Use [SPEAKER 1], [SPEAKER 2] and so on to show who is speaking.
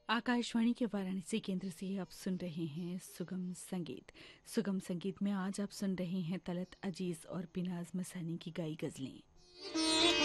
[SPEAKER 1] आकाशवाणी के वाराणसी केंद्र से आप सुन रहे हैं सुगम संगीत। सुगम संगीत में आज आप सुन रहे हैं तलत अजीज और बिनाज मसानी की गाई गजलें।